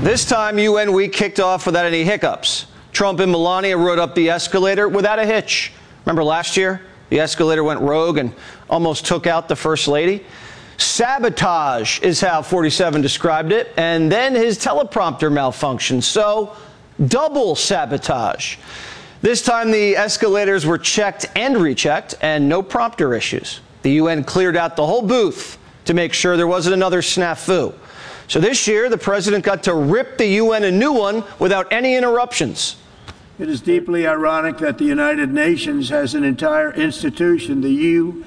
This time, UN week kicked off without any hiccups. Trump and Melania rode up the escalator without a hitch. Remember last year? The escalator went rogue and almost took out the First Lady. Sabotage is how 47 described it, and then his teleprompter malfunctioned, so double sabotage. This time the escalators were checked and rechecked, and no prompter issues. The UN cleared out the whole booth to make sure there wasn't another snafu. So this year, the president got to rip the UN a new one without any interruptions. It is deeply ironic that the United Nations has an entire institution, the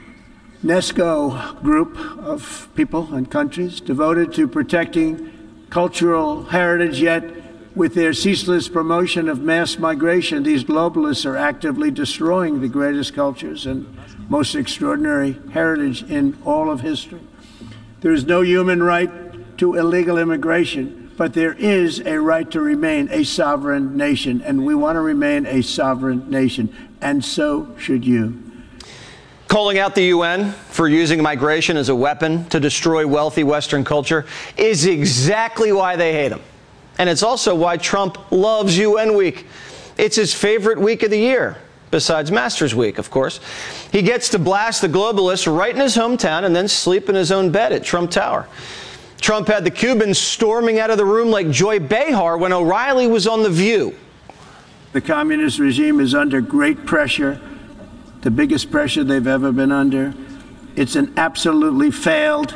UNESCO group of people and countries devoted to protecting cultural heritage, yet with their ceaseless promotion of mass migration, these globalists are actively destroying the greatest cultures and most extraordinary heritage in all of history. There is no human right to illegal immigration, but there is a right to remain a sovereign nation, and we want to remain a sovereign nation, and so should you. Calling out the UN for using migration as a weapon to destroy wealthy Western culture is exactly why they hate him. And it's also why Trump loves UN week. It's his favorite week of the year, besides Masters Week, of course. He gets to blast the globalists right in his hometown and then sleep in his own bed at Trump Tower. Trump had the Cubans storming out of the room like Joy Behar when O'Reilly was on The View. The communist regime is under great pressure, the biggest pressure they've ever been under. It's an absolutely failed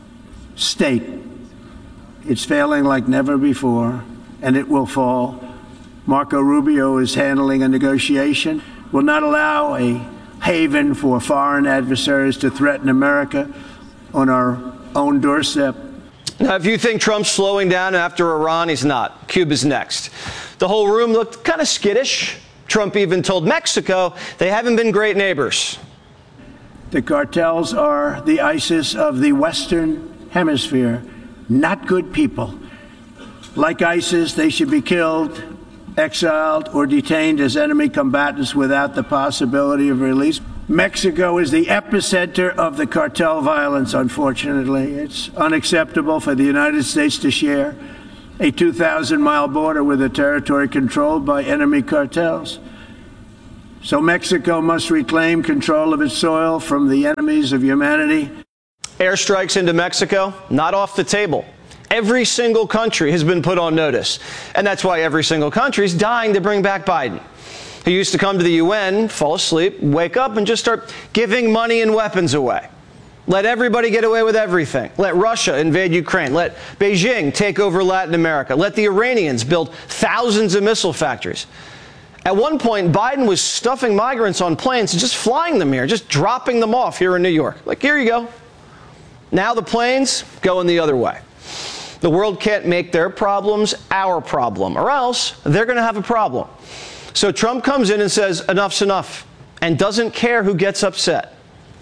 state. It's failing like never before, and it will fall. Marco Rubio is handling a negotiation, will not allow a haven for foreign adversaries to threaten America on our own doorstep. Now, if you think Trump's slowing down after Iran, he's not. Cuba's next. The whole room looked kind of skittish. Trump even told Mexico they haven't been great neighbors. The cartels are the ISIS of the Western Hemisphere, not good people. Like ISIS, they should be killed, exiled, or detained as enemy combatants without the possibility of release. Mexico is the epicenter of the cartel violence, unfortunately. It's unacceptable for the United States to share a 2,000-mile border with a territory controlled by enemy cartels. So Mexico must reclaim control of its soil from the enemies of humanity. Airstrikes into Mexico, not off the table. Every single country has been put on notice. And that's why every single country is dying to bring back Biden. He used to come to the UN, fall asleep, wake up, and just start giving money and weapons away. Let everybody get away with everything. Let Russia invade Ukraine. Let Beijing take over Latin America. Let the Iranians build thousands of missile factories. At one point, Biden was stuffing migrants on planes and just flying them here, just dropping them off here in New York. Like, here you go. Now the planes going the other way. The world can't make their problems our problem, or else they're going to have a problem. So Trump comes in and says, enough's enough, and doesn't care who gets upset.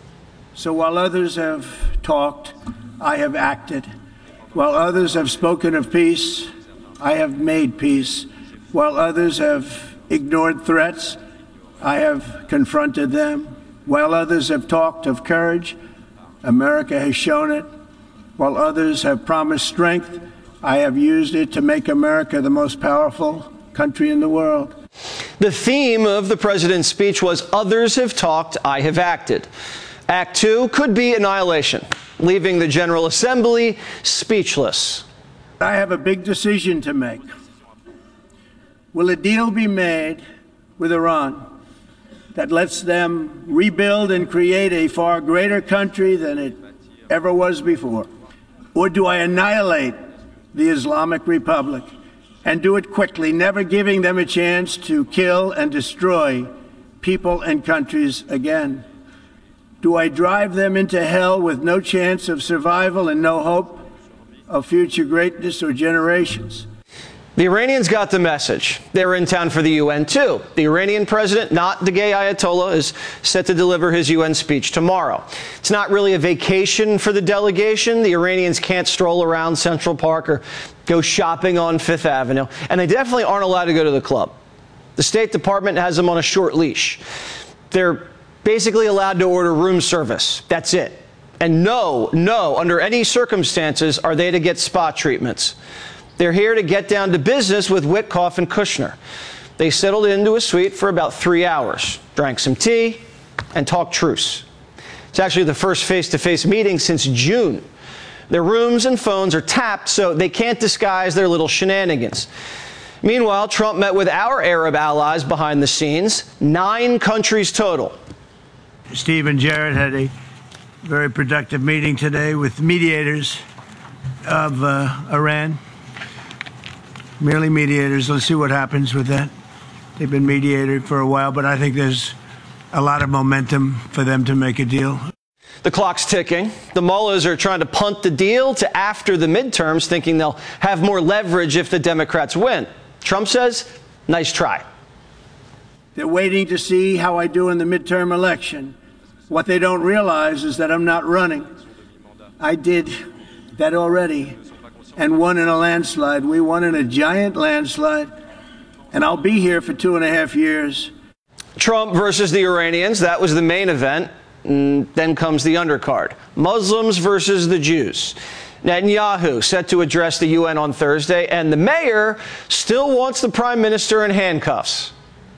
So while others have talked, I have acted. While others have spoken of peace, I have made peace. While others have ignored threats, I have confronted them. While others have talked of courage, America has shown it. While others have promised strength, I have used it to make America the most powerful country in the world. The theme of the president's speech was, others have talked, I have acted. Act 2 could be annihilation, leaving the General Assembly speechless. I have a big decision to make. Will a deal be made with Iran that lets them rebuild and create a far greater country than it ever was before? Or do I annihilate the Islamic Republic and do it quickly, never giving them a chance to kill and destroy people and countries again? Do I drive them into hell with no chance of survival and no hope of future greatness or generations? The Iranians got the message. They're in town for the UN, too. The Iranian president, not the gay Ayatollah, is set to deliver his UN speech tomorrow. It's not really a vacation for the delegation. The Iranians can't stroll around Central Park or go shopping on Fifth Avenue. And they definitely aren't allowed to go to the club. The State Department has them on a short leash. They're basically allowed to order room service. That's it. And no, under any circumstances are they to get spa treatments. They're here to get down to business with Witkoff and Kushner. They settled into a suite for about 3 hours, drank some tea, and talked truce. It's actually the first face-to-face meeting since June. Their rooms and phones are tapped, so they can't disguise their little shenanigans. Meanwhile, Trump met with our Arab allies behind the scenes, 9 countries total. Steve and Jared had a very productive meeting today with mediators of Iran. Merely mediators. Let's see what happens with that. They've been mediated for a while, but I think there's a lot of momentum for them to make a deal. The clock's ticking. The mullahs are trying to punt the deal to after the midterms, thinking they'll have more leverage if the Democrats win. Trump says, nice try. They're waiting to see how I do in the midterm election. What they don't realize is that I'm not running. I did that already and won in a landslide. We won in a giant landslide, and I'll be here for 2.5 years. Trump versus the Iranians, that was the main event. Then comes the undercard. Muslims versus the Jews. Netanyahu set to address the UN on Thursday, and the mayor still wants the prime minister in handcuffs.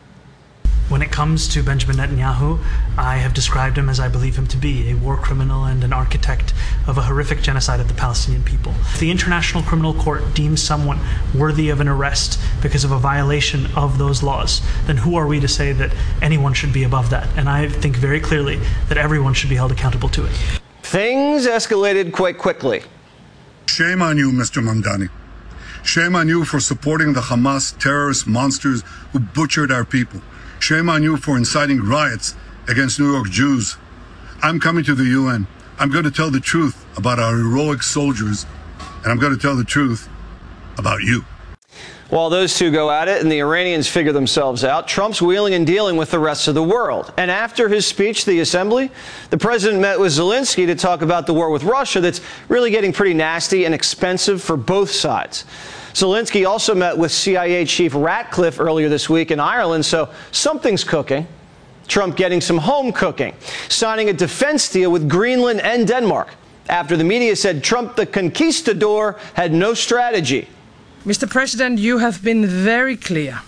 When it comes to Benjamin Netanyahu, I have described him as I believe him to be, a war criminal and an architect of a horrific genocide of the Palestinian people. If the International Criminal Court deems someone worthy of an arrest because of a violation of those laws, then who are we to say that anyone should be above that? And I think very clearly that everyone should be held accountable to it. Things escalated quite quickly. Shame on you, Mr. Mamdani. Shame on you for supporting the Hamas terrorist monsters who butchered our people. Shame on you for inciting riots against New York Jews. I'm coming to the UN. I'm going to tell the truth about our heroic soldiers, and I'm going to tell the truth about you. While those two go at it and the Iranians figure themselves out, Trump's wheeling and dealing with the rest of the world. And after his speech to the assembly, the president met with Zelensky to talk about the war with Russia that's really getting pretty nasty and expensive for both sides. Zelensky also met with CIA Chief Ratcliffe earlier this week in Ireland, so something's cooking. Trump getting some home cooking, signing a defense deal with Greenland and Denmark, after the media said Trump the conquistador had no strategy. Mr. President, you have been very clear.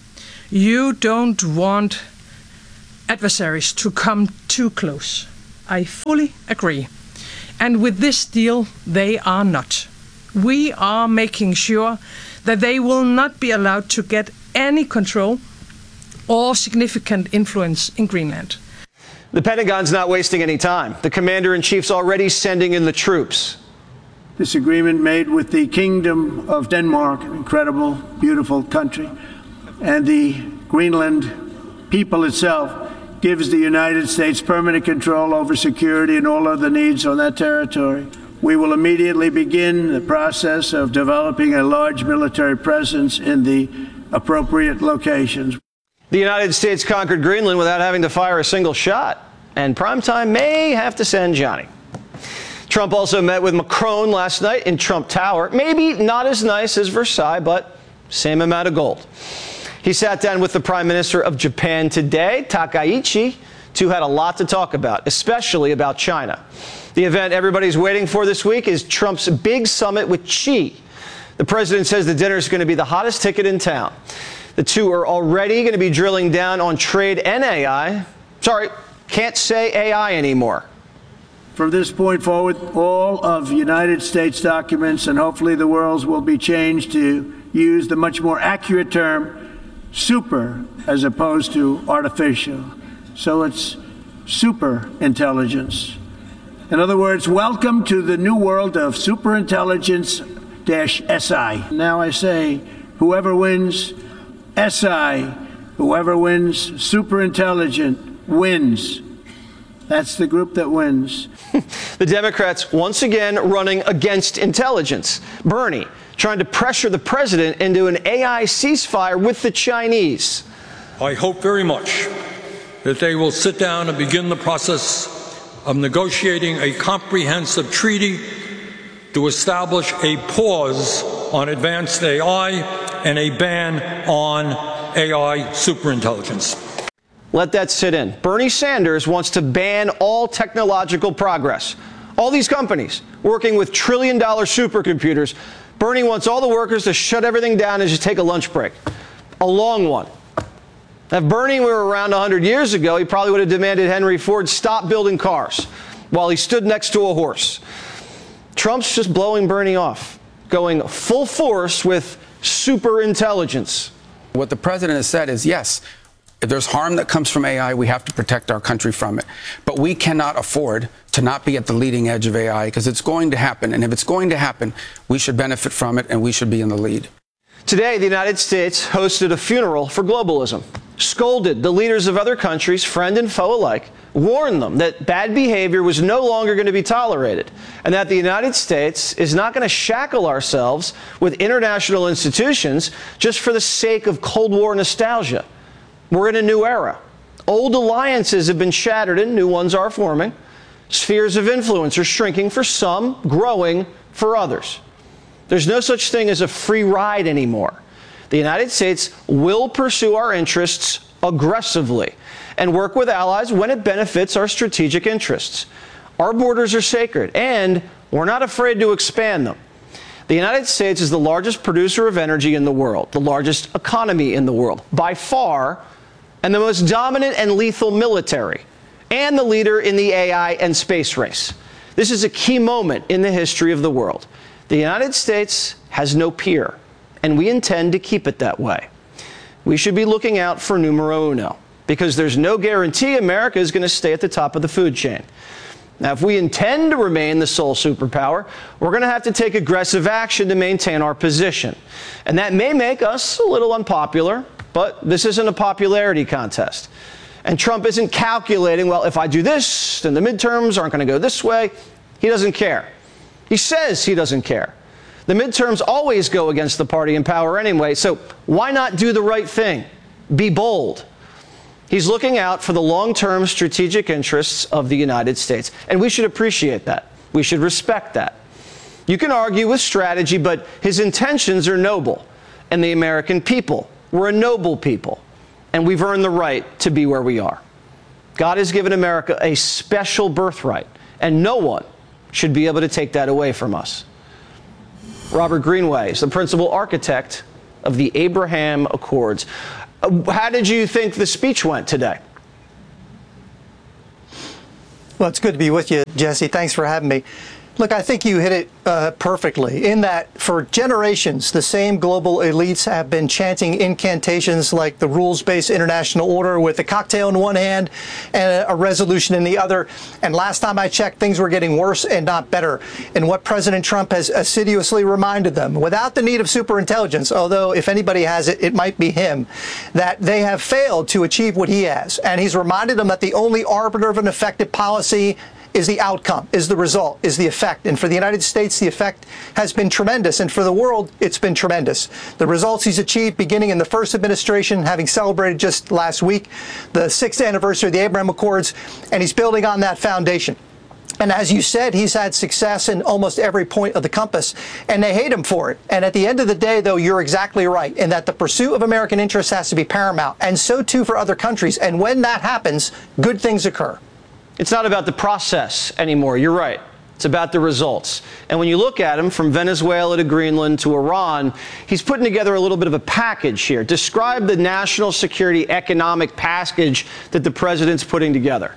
You don't want adversaries to come too close. I fully agree. And with this deal, they are not. We are making sure that they will not be allowed to get any control or significant influence in Greenland. The Pentagon's not wasting any time. The commander-in-chief's already sending in the troops. This agreement made with the Kingdom of Denmark, an incredible, beautiful country, and the Greenland people itself, gives the United States permanent control over security and all other needs on that territory. We will immediately begin the process of developing a large military presence in the appropriate locations. The United States conquered Greenland without having to fire a single shot, and primetime may have to send Johnny. Trump also met with Macron last night in Trump Tower. Maybe not as nice as Versailles, but same amount of gold. He sat down with the Prime Minister of Japan today, Takaichi. Two had a lot to talk about, especially about China. The event everybody's waiting for this week is Trump's big summit with Xi. The president says the dinner is going to be the hottest ticket in town. The two are already going to be drilling down on trade and AI. Sorry, can't say AI anymore. From this point forward, all of United States documents and hopefully the world's will be changed to use the much more accurate term super as opposed to artificial. So it's super intelligence. In other words, welcome to the new world of superintelligence-SI. Now I say, whoever wins SI, whoever wins superintelligent wins. That's the group that wins. The Democrats once again running against intelligence. Bernie trying to pressure the president into an AI ceasefire with the Chinese. I hope very much that they will sit down and begin the process of negotiating a comprehensive treaty to establish a pause on advanced AI and a ban on AI superintelligence. Let that sit in. Bernie Sanders wants to ban all technological progress. All these companies working with trillion-dollar supercomputers. Bernie wants all the workers to shut everything down and just take a lunch break. A long one. If Bernie were around 100 years ago, he probably would have demanded Henry Ford stop building cars while he stood next to a horse. Trump's just blowing Bernie off, going full force with super intelligence. What the president has said is, yes, if there's harm that comes from AI, we have to protect our country from it. But we cannot afford to not be at the leading edge of AI, because it's going to happen. And if it's going to happen, we should benefit from it and we should be in the lead. Today, the United States hosted a funeral for globalism, scolded the leaders of other countries, friend and foe alike, warned them that bad behavior was no longer going to be tolerated, and that the United States is not going to shackle ourselves with international institutions just for the sake of Cold War nostalgia. We're in a new era. Old alliances have been shattered and new ones are forming. Spheres of influence are shrinking for some, growing for others. There's no such thing as a free ride anymore. The United States will pursue our interests aggressively and work with allies when it benefits our strategic interests. Our borders are sacred, and we're not afraid to expand them. The United States is the largest producer of energy in the world, the largest economy in the world, by far, and the most dominant and lethal military, and the leader in the AI and space race. This is a key moment in the history of the world. The United States has no peer, and we intend to keep it that way. We should be looking out for numero uno, because there's no guarantee America is going to stay at the top of the food chain. Now, if we intend to remain the sole superpower, we're going to have to take aggressive action to maintain our position. And that may make us a little unpopular, but this isn't a popularity contest. And Trump isn't calculating, well, if I do this, then the midterms aren't going to go this way. He doesn't care. He says he doesn't care. The midterms always go against the party in power anyway, so why not do the right thing? Be bold. He's looking out for the long-term strategic interests of the United States, and we should appreciate that. We should respect that. You can argue with strategy, but his intentions are noble, and the American people, we're a noble people, and we've earned the right to be where we are. God has given America a special birthright, and no one should be able to take that away from us. Robert Greenway is the principal architect of the Abraham Accords. How did you think the speech went today? Well, it's good to be with you, Jesse. Thanks for having me. Look, I think you hit it perfectly in that for generations, the same global elites have been chanting incantations like the rules-based international order with a cocktail in one hand and a resolution in the other. And last time I checked, things were getting worse and not better. And what President Trump has assiduously reminded them, without the need of superintelligence, although if anybody has it, it might be him, that they have failed to achieve what he has. And he's reminded them that the only arbiter of an effective policy is the outcome, is the result, is the effect. And for the United States, the effect has been tremendous. And for the world, it's been tremendous. The results he's achieved beginning in the first administration, having celebrated just last week the 6th anniversary of the Abraham Accords, and he's building on that foundation. And as you said, he's had success in almost every point of the compass, and they hate him for it. And at the end of the day, though, you're exactly right in that the pursuit of American interests has to be paramount, and so too for other countries. And when that happens, good things occur. It's not about the process anymore. You're right. It's about the results. And when you look at him from Venezuela to Greenland to Iran, he's putting together a little bit of a package here. Describe the national security economic package that the president's putting together.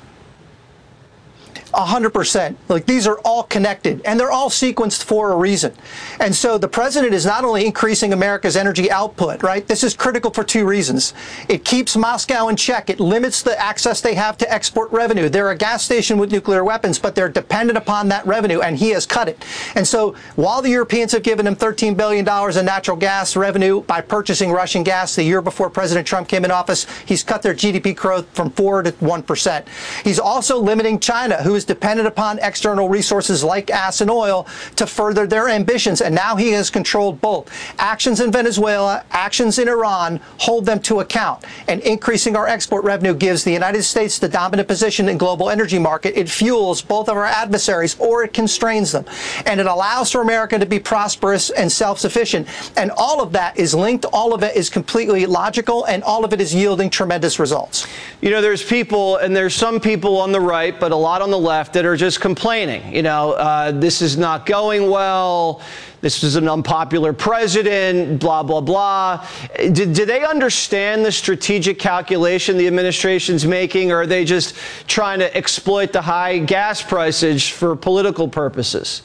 100%. Like, these are all connected, and they're all sequenced for a reason. And so the president is not only increasing America's energy output, right? This is critical for two reasons. It keeps Moscow in check. It limits the access they have to export revenue. They're a gas station with nuclear weapons, but they're dependent upon that revenue, and he has cut it. And so while the Europeans have given him $13 billion in natural gas revenue by purchasing Russian gas the year before President Trump came in office, he's cut their GDP growth from 4% to 1%. He's also limiting China, who is dependent upon external resources like gas and oil to further their ambitions. And now he has controlled both. Actions in Venezuela, actions in Iran hold them to account. And increasing our export revenue gives the United States the dominant position in global energy market. It fuels both of our adversaries, or it constrains them. And it allows for America to be prosperous and self-sufficient. And all of that is linked. All of it is completely logical, and all of it is yielding tremendous results. You know, there's people, and there's some people on the right, but a lot on the left that are just complaining. This is not going well. This is an unpopular president, blah, blah, blah. Do they understand the strategic calculation the administration's making, or are they just trying to exploit the high gas prices for political purposes?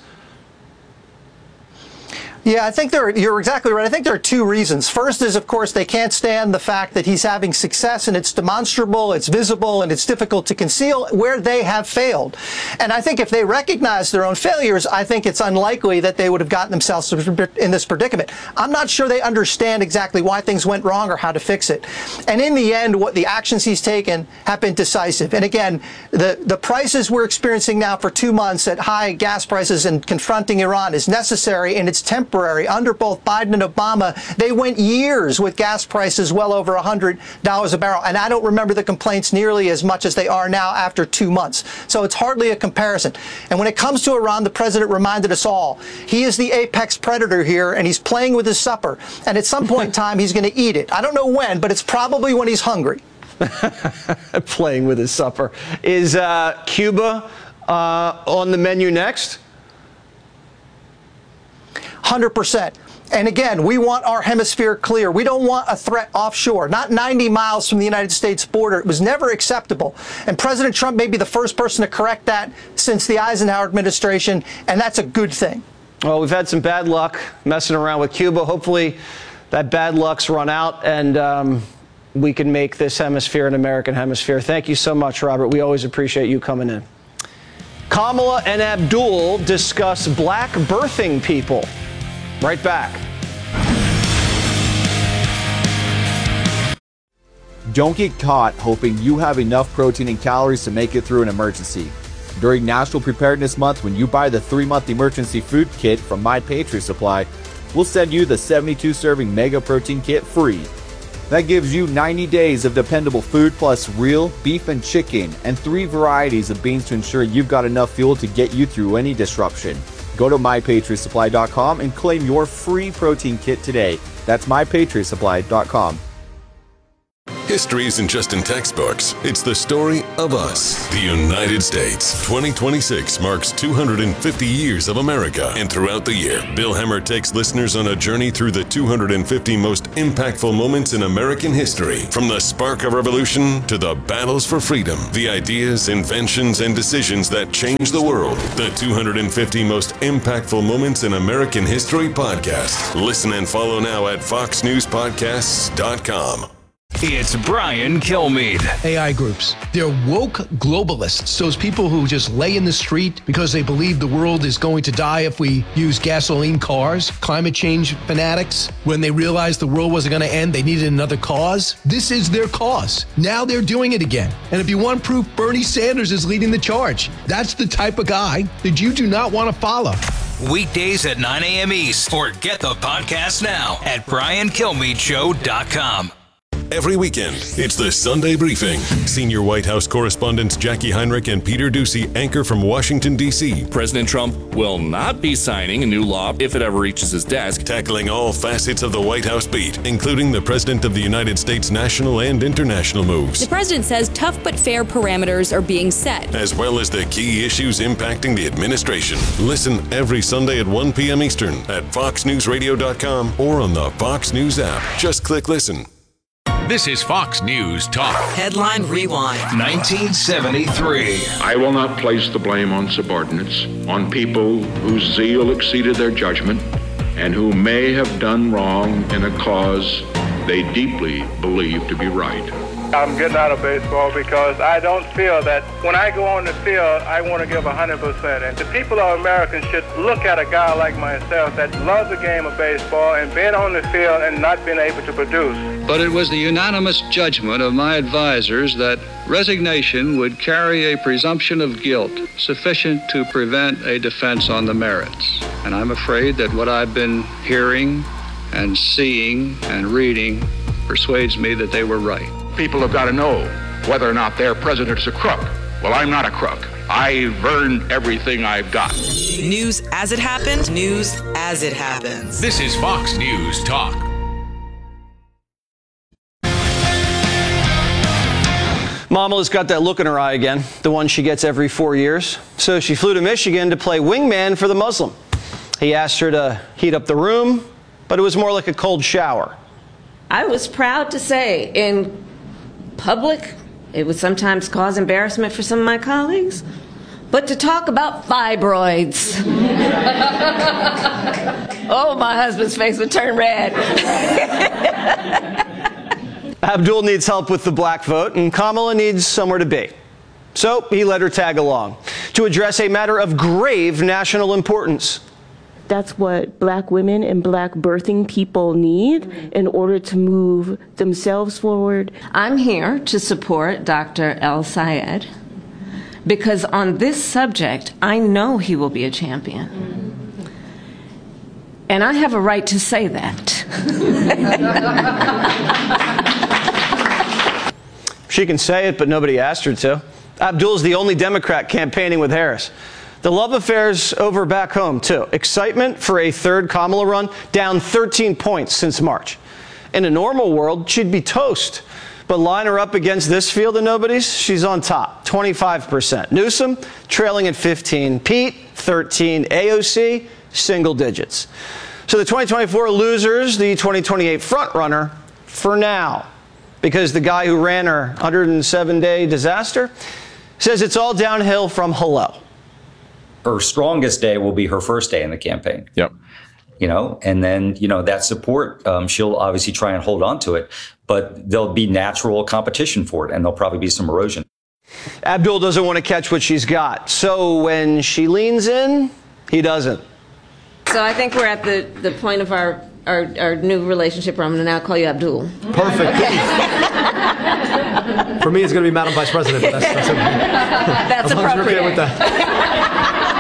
Yeah, I think you're exactly right. I think there are two reasons. First is, of course, they can't stand the fact that he's having success, and it's demonstrable, it's visible, and it's difficult to conceal where they have failed. And I think if they recognize their own failures, I think it's unlikely that they would have gotten themselves in this predicament. I'm not sure they understand exactly why things went wrong or how to fix it. And in the end, what the actions he's taken have been decisive. And again, the prices we're experiencing now for 2 months at high gas prices and confronting Iran is necessary, and it's temporary. Under both Biden and Obama, they went years with gas prices well over $100 a barrel. And I don't remember the complaints nearly as much as they are now after 2 months. So it's hardly a comparison. And when it comes to Iran, the president reminded us all, he is the apex predator here, and he's playing with his supper. And at some point in time, he's going to eat it. I don't know when, but it's probably when he's hungry. Playing with his supper. Is Cuba on the menu next? 100%. And again, we want our hemisphere clear. We don't want a threat offshore, not 90 miles from the United States border. It was never acceptable. And President Trump may be the first person to correct that since the Eisenhower administration, and that's a good thing. Well, we've had some bad luck messing around with Cuba. Hopefully that bad luck's run out, and we can make this hemisphere an American hemisphere. Thank you so much, Robert. We always appreciate you coming in. Kamala and Abdul discuss black birthing people. Right back. Don't get caught hoping you have enough protein and calories to make it through an emergency. During National Preparedness Month, when you buy the 3-month emergency food kit from My Patriot Supply, we'll send you the 72-serving Mega Protein Kit free. That gives you 90 days of dependable food plus real beef and chicken and 3 varieties of beans to ensure you've got enough fuel to get you through any disruption. Go to MyPatriotSupply.com and claim your free protein kit today. That's MyPatriotSupply.com. History isn't just in textbooks. It's the story of us, the United States. 2026 marks 250 years of America. And throughout the year, Bill Hemmer takes listeners on a journey through the 250 most impactful moments in American history. From the spark of revolution to the battles for freedom, the ideas, inventions, and decisions that changed the world. The 250 most impactful moments in American history podcast. Listen and follow now at FoxNewsPodcasts.com. It's Brian Kilmeade. AI groups. They're woke globalists. Those people who just lay in the street because they believe the world is going to die if we use gasoline cars. Climate change fanatics. When they realized the world wasn't going to end, they needed another cause. This is their cause. Now they're doing it again. And if you want proof, Bernie Sanders is leading the charge. That's the type of guy that you do not want to follow. Weekdays at 9 a.m. East. Or get the podcast now at BrianKilmeadeShow.com. Every weekend, it's the Sunday Briefing. Senior White House correspondents Jackie Heinrich and Peter Doocy anchor from Washington, D.C. President Trump will not be signing a new law if it ever reaches his desk. Tackling all facets of the White House beat, including the President of the United States' national and international moves. The president says tough but fair parameters are being set, as well as the key issues impacting the administration. Listen every Sunday at 1 p.m. Eastern at FoxNewsRadio.com or on the Fox News app. Just click listen. This is Fox News Talk. Headline Rewind. 1973. I will not place the blame on subordinates, on people whose zeal exceeded their judgment, and who may have done wrong in a cause they deeply believe to be right. I'm getting out of baseball because I don't feel that when I go on the field, I want to give 100%. And the people of America should look at a guy like myself that loves the game of baseball and been on the field and not been able to produce. But it was the unanimous judgment of my advisors that resignation would carry a presumption of guilt sufficient to prevent a defense on the merits. And I'm afraid that what I've been hearing and seeing and reading persuades me that they were right. People have got to know whether or not their president's a crook. Well, I'm not a crook. I've earned everything I've got. News as it happened, news as it happens. This is Fox News Mamala's got that look in her eye again, the one she gets every 4 years. So she flew to Michigan to play wingman for the Muslim. He asked her to heat up the room, but it was more like a cold shower. I was proud to say in public, it would sometimes cause embarrassment for some of my colleagues, but to talk about fibroids. Oh, my husband's face would turn red. Abdul needs help with the black vote, and Kamala needs somewhere to be. So he let her tag along to address a matter of grave national importance. That's what black women and black birthing people need in order to move themselves forward. I'm here to support Dr. El Sayed because on this subject, I know he will be a champion. And I have a right to say that. She can say it, but nobody asked her to. Abdul's the only Democrat campaigning with Harris. The love affair's over back home, too. Excitement for a third Kamala run, down 13 points since March. In a normal world, she'd be toast. But line her up against this field of nobodies, she's on top, 25%. Newsom, trailing at 15. Pete, 13. AOC, single digits. So the 2024 losers, the 2028 frontrunner, for now. Because the guy who ran her 107-day disaster says it's all downhill from hello. Her strongest day will be her first day in the campaign. Yep. You know, and then, you know, that support, she'll obviously try and hold on to it, but there'll be natural competition for it, and there'll probably be some erosion. Abdul doesn't want to catch what she's got. So when she leans in, he doesn't. So I think we're at the point of our new relationship where I'm going to now call you Abdul. Perfect. Okay. For me, it's going to be Madam Vice President. But that's okay. That's appropriate. Okay with that.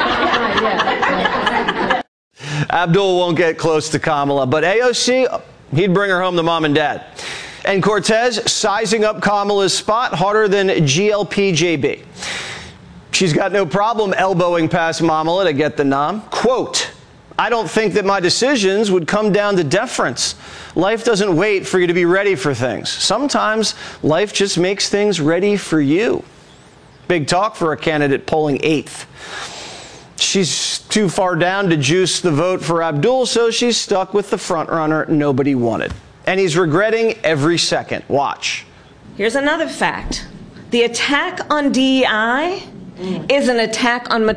Abdul won't get close to Kamala, but AOC, he'd bring her home to mom and dad. And Cortez sizing up Kamala's spot harder than GLP-JB. She's got no problem elbowing past Mamala to get the nom. Quote, I don't think that my decisions would come down to deference. Life doesn't wait for you to be ready for things. Sometimes life just makes things ready for you. Big talk for a candidate polling 8th. She's too far down to juice the vote for Abdul, so she's stuck with the frontrunner nobody wanted. And he's regretting every second. Watch. Here's another fact. The attack on DEI is an attack on